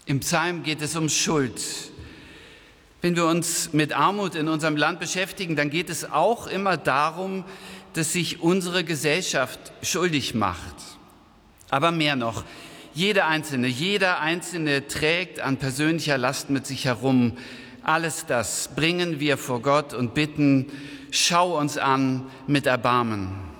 Im Psalm geht es um Schuld. Wenn wir uns mit Armut in unserem Land beschäftigen, dann geht es auch immer darum, dass sich unsere Gesellschaft schuldig macht. Aber mehr noch, jeder Einzelne trägt an persönlicher Last mit sich herum. Alles das bringen wir vor Gott und bitten, schau uns an mit Erbarmen.